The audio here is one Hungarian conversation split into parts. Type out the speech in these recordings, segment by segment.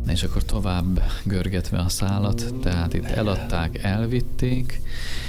És akkor tovább görgetve a szálat, tehát itt eladták, elvitték,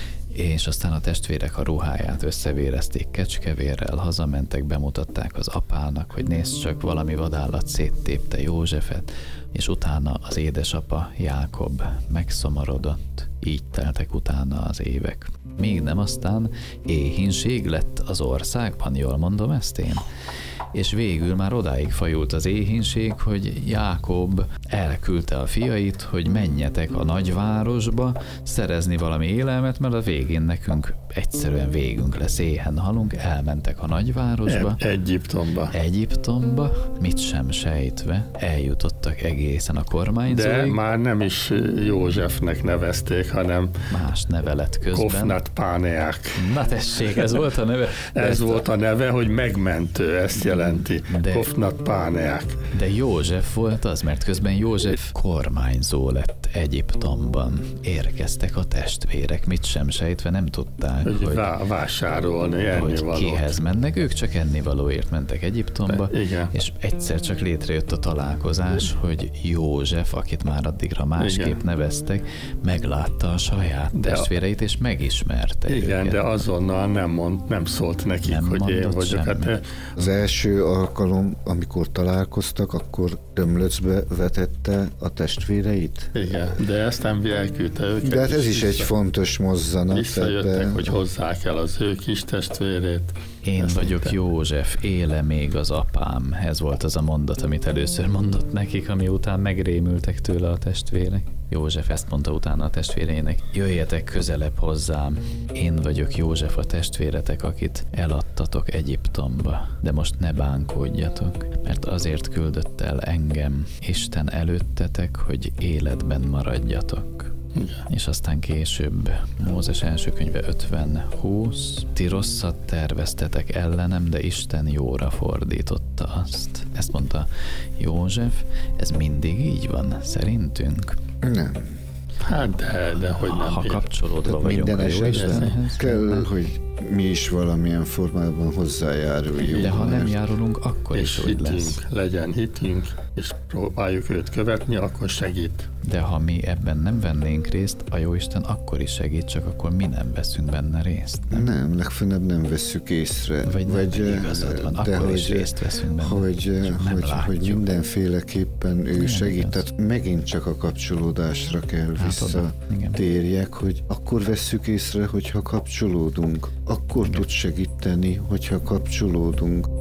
és aztán a testvérek a ruháját összevérezték kecskevérrel, hazamentek, bemutatták az apának, hogy nézd csak, valami vadállat széttépte Józsefet, és utána az édesapa Jákob megszomorodott. Így teltek utána az évek. Még nem, aztán éhínség lett az országban, jól mondom ezt én? És végül már odáig fajult az éhínség, hogy Jákob elküldte a fiait, hogy menjetek a nagyvárosba szerezni valami élelmet, mert a végén nekünk egyszerűen végünk lesz, éhen halunk. Elmentek a nagyvárosba. Egyiptomba, mit sem sejtve, eljutottak egészen a kormányzóig. De már nem is Józsefnek nevezték, hanem más neve lett közben. Kofnat Páneák. Na tessék, ez volt a neve. Ez volt a neve, hogy megmentő, ezt jelenti. Kofnat Páneák. De József volt az, mert közben József kormányzó lett Egyiptomban. Érkeztek a testvérek, mit sem sejtve, nem tudták, hogy vásárolni, ennivalót. Hogy kihez mennek, ők csak ennivalóért mentek Egyiptomba, és egyszer csak létrejött a találkozás, hogy József, akit már addigra másképp neveztek, meglátta a saját testvéreit, és megismerte őket. De azonnal nem szólt nekik, hogy én vagyok. Hát, az első alkalom, amikor találkoztak, akkor tömlöcbe vetette a testvéreit? Igen, de ezt nem elküldte őket. De hát ez is egy fontos mozzanat. Visszajöttek, hogy hozzák el az ő kis testvérét. Én vagyok József, éle még az apám. Ez volt az a mondat, amit először mondott nekik, ami után megrémültek tőle a testvérek. József ezt mondta utána a testvéreinek: jöjjetek közelebb hozzám, én vagyok József a testvéretek, akit eladtatok Egyiptomba, de most ne bánkódjatok, mert azért küldött el engem Isten előttetek, hogy életben maradjatok. És aztán később, Mózes első könyve 50:20, ti rosszat terveztetek ellenem, de Isten jóra fordította azt. Ezt mondta József. Ez mindig így van, szerintünk? Nem. Hát de hogy nem. Ha kapcsolódva vagyunk minden a jó Istenhez, kell, hogy mi is valamilyen formában hozzájáruljunk. De ha nem járulunk, akkor is úgy lesz. Legyen hitünk, és próbáljuk őt követni, akkor segít. De ha mi ebben nem vennénk részt, a Jóisten akkor is segít, csak akkor mi nem veszünk benne részt. Nem, legfeljebb nem vesszük észre. Vagy igazad van, de akkor is részt veszünk benne. Hogy mindenféleképpen ő segít. Tehát megint csak a kapcsolódásra kell visszatérjek, hogy akkor vesszük észre, hogyha kapcsolódunk. Akkor tud segíteni, hogyha kapcsolódunk.